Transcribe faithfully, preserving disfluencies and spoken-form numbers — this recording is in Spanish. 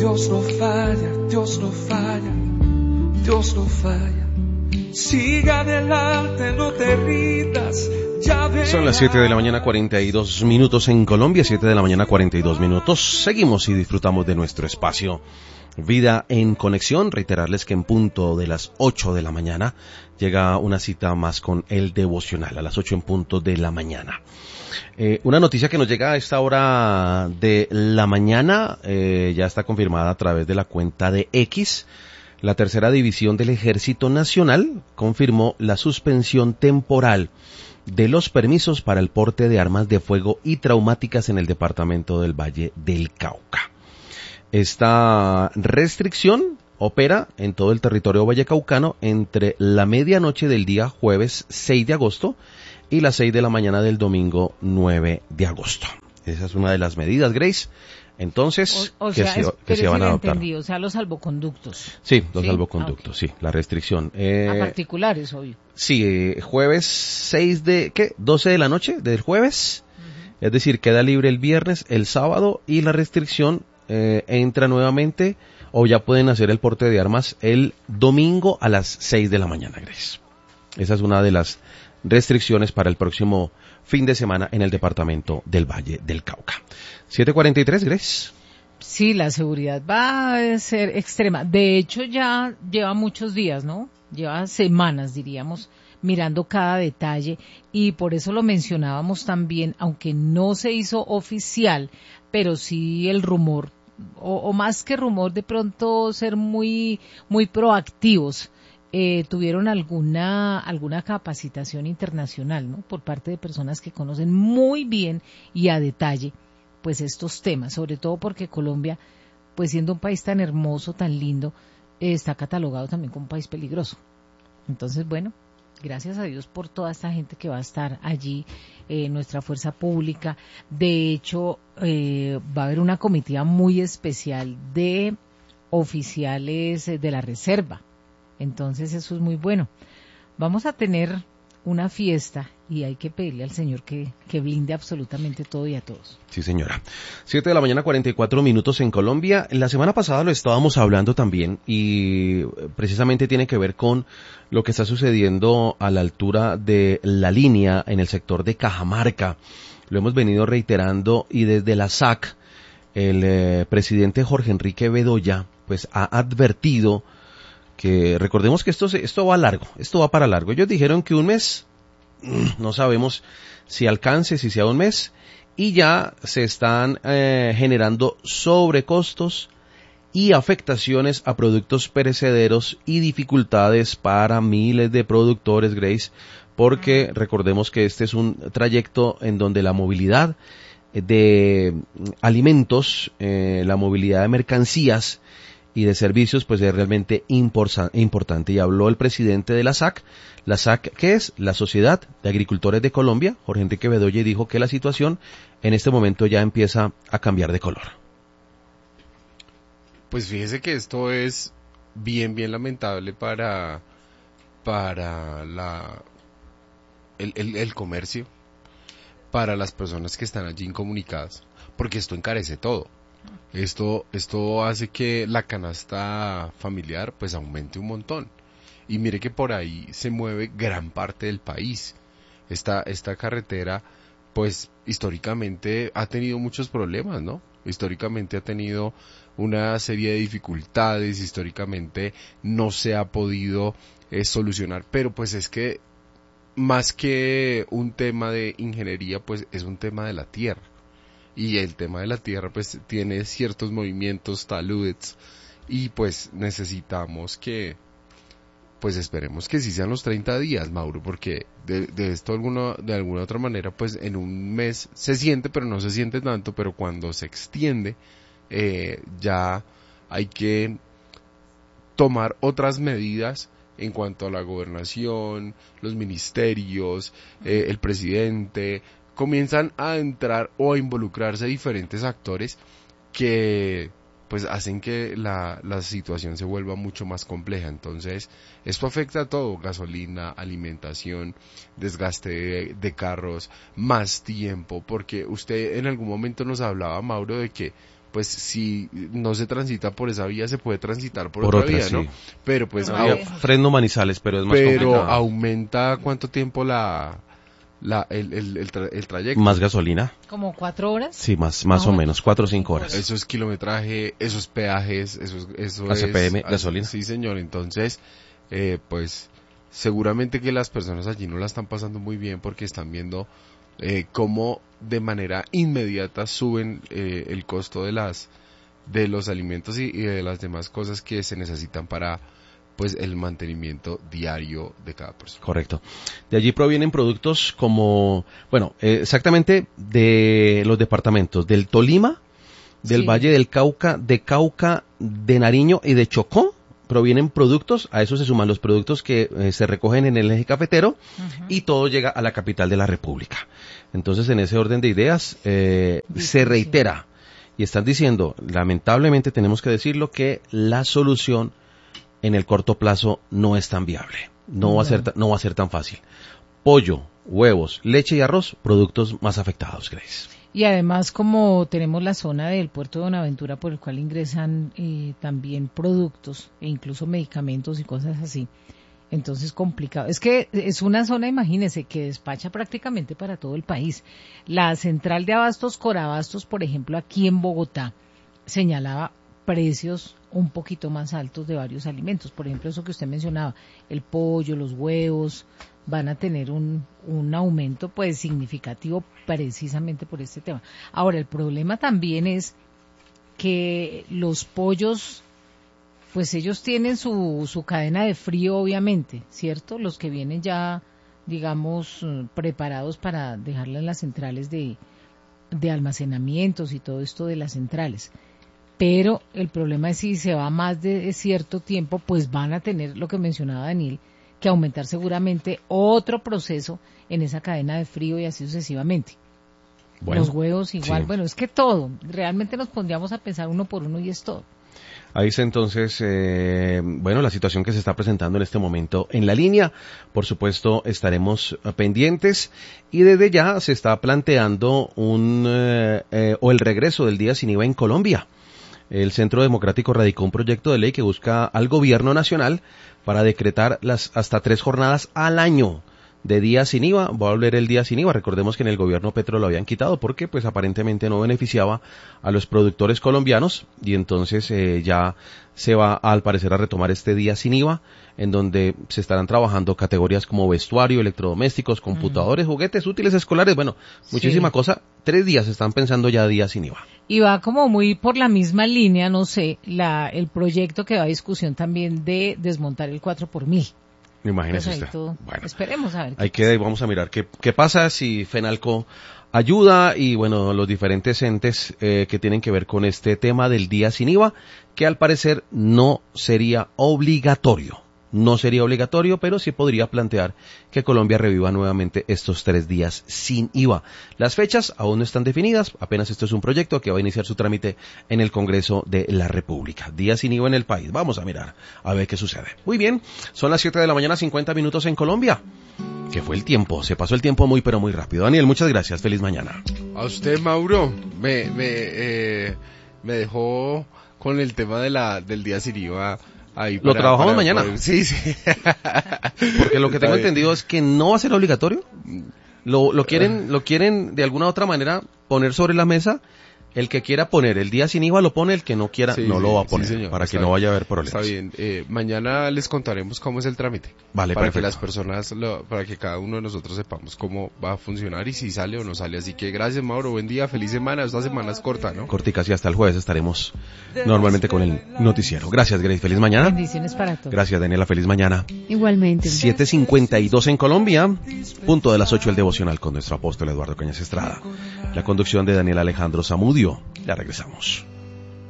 Dios no falla, Dios no falla, Dios no falla. Siga adelante, no te rindas. Son las siete de la mañana, cuarenta y dos minutos en Colombia, siete de la mañana, cuarenta y dos minutos. Seguimos y disfrutamos de nuestro espacio Vida en Conexión. Reiterarles que en punto de las ocho de la mañana llega una cita más con el devocional, a las ocho en punto de la mañana. Eh, una noticia que nos llega a esta hora de la mañana, eh, ya está confirmada a través de la cuenta de X. La tercera división del Ejército Nacional confirmó la suspensión temporal de los permisos para el porte de armas de fuego y traumáticas en el departamento del Valle del Cauca. Esta restricción opera en todo el territorio vallecaucano entre la medianoche del día jueves seis de agosto y las seis de la mañana del domingo nueve de agosto. Esa es una de las medidas, Grace. Entonces, o, o que, sea, se, es, que se van a adoptar. Entendí, o sea, los salvoconductos. Sí, los ¿Sí? salvoconductos, Ah, okay. sí, la restricción. Eh, a particulares, obvio. Sí, eh, jueves seis de, ¿qué? doce de la noche del jueves. Uh-huh. Es decir, queda libre el viernes, el sábado, y la restricción eh, entra nuevamente, o ya pueden hacer el porte de armas el domingo a las seis de la mañana, Grace. Esa es una de las restricciones para el próximo fin de semana en el departamento del Valle del Cauca. siete cuarenta y tres, Grace. Sí, la seguridad va a ser extrema. De hecho, ya lleva muchos días, ¿no? Lleva semanas, diríamos, mirando cada detalle, y por eso lo mencionábamos también, aunque no se hizo oficial, pero sí el rumor, o, o más que rumor, de pronto ser muy, muy proactivos. Eh, tuvieron alguna alguna capacitación internacional, ¿no? Por parte de personas que conocen muy bien y a detalle, pues, estos temas, sobre todo porque Colombia, pues siendo un país tan hermoso, tan lindo, eh, está catalogado también como un país peligroso. Entonces, bueno, gracias a Dios por toda esta gente que va a estar allí, eh, nuestra fuerza pública. De hecho, eh, va a haber una comitiva muy especial de oficiales de la reserva. Entonces eso es muy bueno. Vamos a tener una fiesta y hay que pedirle al Señor que, que blinde absolutamente todo y a todos. Sí, señora. siete de la mañana, cuarenta y cuatro minutos en Colombia. La semana pasada lo estábamos hablando también y precisamente tiene que ver con lo que está sucediendo a la altura de la línea en el sector de Cajamarca. Lo hemos venido reiterando y desde la S A C, el eh, presidente Jorge Enrique Bedoya, pues ha advertido que recordemos que esto se, esto va largo, esto va para largo. Ellos dijeron que un mes, no sabemos si alcance, si sea un mes, y ya se están eh, generando sobrecostos y afectaciones a productos perecederos y dificultades para miles de productores, Grace, porque recordemos que este es un trayecto en donde la movilidad de alimentos, eh, la movilidad de mercancías y de servicios, pues es realmente imporsa, importante. Y habló el presidente de la S A C, la S A C, que es la Sociedad de Agricultores de Colombia, Jorge Enrique Bedoya, y dijo que la situación en este momento ya empieza a cambiar de color. Pues fíjese que esto es bien, bien lamentable para, para la, el, el, el comercio, para las personas que están allí incomunicadas, porque esto encarece todo. Esto, esto hace que la canasta familiar pues aumente un montón. Y mire que por ahí se mueve gran parte del país. Esta, esta carretera pues históricamente ha tenido muchos problemas, ¿no? Históricamente ha tenido una serie de dificultades, históricamente no se ha podido eh, solucionar, pero pues es que más que un tema de ingeniería, pues es un tema de la tierra. Y el tema de la tierra pues tiene ciertos movimientos, taludes, y pues necesitamos que, pues esperemos que sí sean los treinta días, Mauro, porque de, de esto alguna, de alguna otra manera pues en un mes se siente, pero no se siente tanto, pero cuando se extiende eh, ya hay que tomar otras medidas en cuanto a la gobernación, los ministerios, eh, el presidente. Comienzan a entrar o a involucrarse diferentes actores que pues hacen que la, la situación se vuelva mucho más compleja. Entonces, esto afecta a todo: gasolina, alimentación, desgaste de, de carros, más tiempo, porque usted en algún momento nos hablaba, Mauro, de que pues si no se transita por esa vía, se puede transitar por, Por otra, otra, vía, sí. ¿no? Pero pues, No, au- eh. Fresno Manizales, pero es más pero complicado. aumenta cuánto tiempo la, la el, el, el, tra- el trayecto. Más gasolina. ¿Como cuatro horas? Sí, más, más Ah, o bueno. menos, cuatro o cinco horas. Eso es kilometraje, esos peajes, eso, es- eso A C P M, es... gasolina. Sí, señor. Entonces, eh, pues, seguramente que las personas allí no la están pasando muy bien porque están viendo eh, cómo de manera inmediata suben eh, el costo de las de los alimentos y, y de las demás cosas que se necesitan para pues el mantenimiento diario de cada persona. Correcto. De allí provienen productos como, bueno, eh, exactamente de los departamentos del Tolima, del Sí. Valle del Cauca, de Cauca, de Nariño y de Chocó. Provienen productos, a eso se suman los productos que eh, se recogen en el eje cafetero Ujú. y todo llega a la capital de la República. Entonces, en ese orden de ideas, eh, se Difícil. reitera y están diciendo, lamentablemente tenemos que decirlo, que la solución en el corto plazo no es tan viable, no va a ser, No. ta- no va a ser tan fácil. Pollo, huevos, leche y arroz, productos más afectados, Grace. Y además, como tenemos la zona del puerto de Buenaventura por el cual ingresan eh, también productos e incluso medicamentos y cosas así, entonces complicado. Es que es una zona, imagínese, que despacha prácticamente para todo el país. La central de abastos Corabastos, por ejemplo, aquí en Bogotá, señalaba precios un poquito más altos de varios alimentos. Por ejemplo, eso que usted mencionaba, el pollo, los huevos, van a tener un, un aumento pues significativo precisamente por este tema. Ahora, el problema también es que los pollos, pues ellos tienen su, su cadena de frío, obviamente, ¿cierto? Los que vienen ya, digamos, eh, preparados para dejarla en las centrales de, de almacenamientos y todo esto de las centrales. Pero el problema es si se va más de cierto tiempo, pues van a tener lo que mencionaba Daniel, que aumentar seguramente otro proceso en esa cadena de frío y así sucesivamente. Bueno, Los huevos igual, sí. bueno, es que todo, realmente nos pondríamos a pensar uno por uno y es todo. Ahí está entonces, eh, bueno, la situación que se está presentando en este momento en la línea. Por supuesto, estaremos eh, pendientes y desde ya se está planteando un, eh, eh, o el regreso del día sin I V A en Colombia. El Centro Democrático radicó un proyecto de ley que busca al gobierno nacional para decretar las hasta tres jornadas al año de día sin I V A. Va a volver el día sin I V A. Recordemos que en el gobierno Petro lo habían quitado porque pues aparentemente no beneficiaba a los productores colombianos y entonces eh, ya se va al parecer a retomar este día sin I V A en donde se estarán trabajando categorías como vestuario, electrodomésticos, computadores, juguetes, útiles escolares, bueno, muchísima Sí. cosa. Tres días están pensando ya día sin I V A. Y va como muy por la misma línea, no sé, la, el proyecto que va a discusión también de desmontar el cuatro por mil. Imagínese Pues ahí usted. todo. Bueno. Esperemos a ver. Ahí queda y vamos a mirar qué, qué pasa si Fenalco ayuda y bueno, los diferentes entes eh, que tienen que ver con este tema del día sin I V A, que al parecer no sería obligatorio. No sería obligatorio, pero sí podría plantear que Colombia reviva nuevamente estos tres días sin I V A. Las fechas aún no están definidas, apenas esto es un proyecto que va a iniciar su trámite en el Congreso de la República. Día sin I V A en el país. Vamos a mirar a ver qué sucede. Muy bien, son las siete de la mañana, cincuenta minutos en Colombia. ¿Qué fue el tiempo? Se pasó el tiempo muy pero muy rápido. Daniel, muchas gracias. Feliz mañana. A usted, Mauro, me, me, eh, me dejó con el tema de la, del día sin I V A. Ahí Lo para- trabajamos para mañana. poder- sí, sí. Porque lo que tengo Está bien. entendido es que no va a ser obligatorio. Lo, lo quieren, lo quieren de alguna u otra manera poner sobre la mesa. El que quiera poner el día sin I V A lo pone, el que no quiera Sí, no sí, lo va a sí, poner, señor, para está que no bien. vaya a haber problemas. Está bien. Eh, mañana les contaremos cómo es el trámite. Vale, para perfecto. que las personas, lo- para que cada uno de nosotros sepamos cómo va a funcionar y si sale o no sale. Así que gracias, Mauro. Buen día, feliz semana. Esta semana es corta, ¿no? Corticas y hasta el jueves estaremos normalmente con el noticiero. Gracias, Grace. Feliz mañana. Bendiciones para todos. Gracias, Daniela. Feliz mañana. Igualmente. siete cincuenta y dos en Colombia, punto de las ocho el devocional con nuestro apóstol Eduardo Cañas Estrada. La conducción de Daniel Alejandro Zamudio. Ya regresamos.